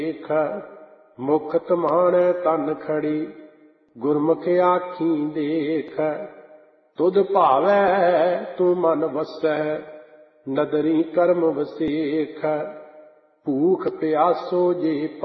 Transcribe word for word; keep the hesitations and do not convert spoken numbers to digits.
ਦੇਖ ਮੁਖ ਤਮਾਣੈ ਤਨ ਖੜੀ ਗੁਰਮੁਖ ਆਖੀ ਦੇਖ ਤੁਧ ਭਾਵੈ ਤੂੰ ਮਨ ਵਸੈ ਨਦਰੀ ਕਰਮ ਵਸੇਖ ਭੂਖ ਪਿਆਸੋ ਜੇ